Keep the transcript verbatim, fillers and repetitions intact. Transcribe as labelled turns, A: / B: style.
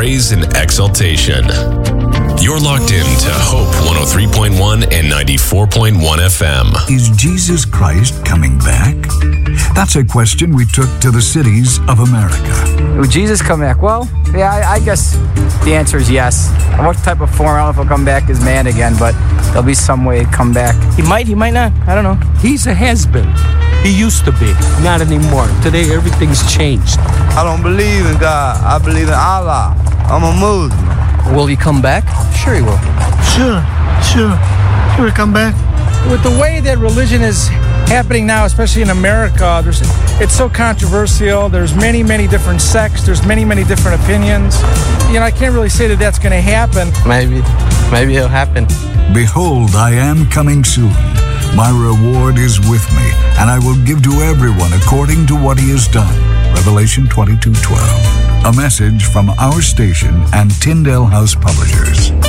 A: praise and exaltation. You're locked in to Hope one oh three point one and ninety-four point one F M.
B: Is Jesus Christ coming back? That's a question we took to the cities of America.
C: Would Jesus come back? Well, yeah, I, I guess the answer is yes. What type of form? I don't know if he'll come back as man again, but there'll be some way to come back. He might, he might not. I don't know.
D: He's a has-been. He used to be. Not anymore. Today, everything's changed.
E: I don't believe in God. I believe in Allah. I'm a Muslim.
C: Will he come back? Sure he will.
F: Sure, sure. He will come back.
G: With the way that religion is happening now, especially in America, there's, it's so controversial. There's many, many different sects. There's many, many different opinions. You know, I can't really say that that's going to happen.
C: Maybe. Maybe it'll happen.
B: Behold, I am coming soon. My reward is with me, and I will give to everyone according to what he has done. Revelation twenty-two twelve. A message from our station and Tyndale House Publishers.